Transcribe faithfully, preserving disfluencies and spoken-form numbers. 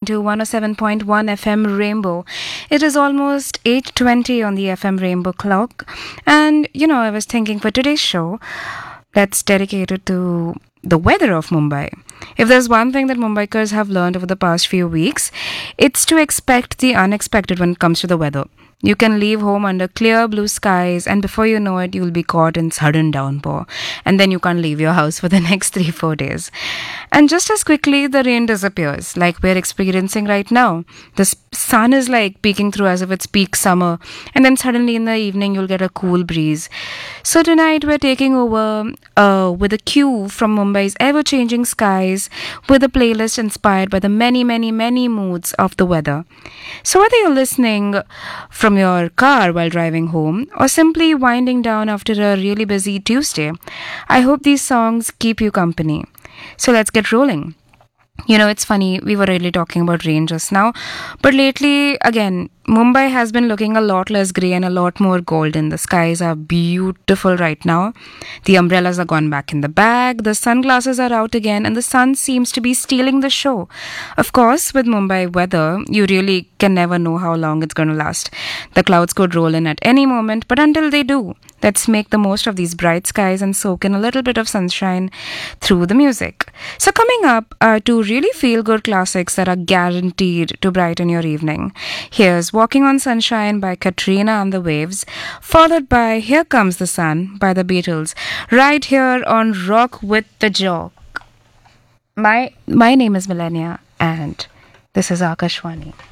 to one oh seven point one F M Rainbow. It is almost eight twenty on the F M Rainbow clock. And, you know, I was thinking for today's show, that's dedicated to the weather of Mumbai. If there's one thing that Mumbaikars have learned over the past few weeks, it's to expect the unexpected when it comes to the weather. You can leave home under clear blue skies, and before you know it, you'll be caught in sudden downpour. And then you can't leave your house for the next three, four days. And just as quickly, the rain disappears, like we're experiencing right now. The s- sun is like peeking through as if it's peak summer, and then suddenly in the evening, you'll get a cool breeze. So tonight, we're taking over uh, with a cue from Mumbai's ever-changing skies, with a playlist inspired by the many, many, many moods of the weather. So whether you're listening from your car while driving home or simply winding down after a really busy Tuesday, I hope these songs keep you company. So let's get rolling. You know, it's funny, we were really talking about rain just now, but lately, again, Mumbai has been looking a lot less grey and a lot more golden. The skies are beautiful right now. The umbrellas are gone back in the bag, the sunglasses are out again, and the sun seems to be stealing the show. Of course, with Mumbai weather, you really can never know how long it's going to last. The clouds could roll in at any moment, but until they do, let's make the most of these bright skies and soak in a little bit of sunshine through the music. So coming up are two really feel-good classics that are guaranteed to brighten your evening. Here's Walking on Sunshine by Katrina and the Waves, followed by Here Comes the Sun by the Beatles, right here on Rock with the Jock. My, my name is Millennia, and this is Akashwani.